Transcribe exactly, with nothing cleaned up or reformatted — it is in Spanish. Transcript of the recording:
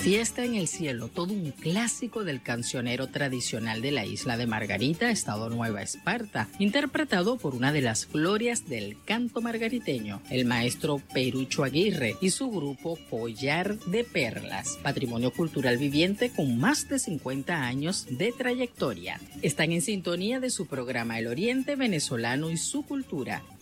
Fiesta en el cielo, todo un clásico del cancionero tradicional de la isla de Margarita, Estado Nueva Esparta, interpretado por una de las glorias del canto margariteño, el maestro Perucho Aguirre y su grupo Collar de Perlas, patrimonio cultural viviente con más de cincuenta años de trayectoria. Están en sintonía de su programa El Oriente Venezolano y su cultura,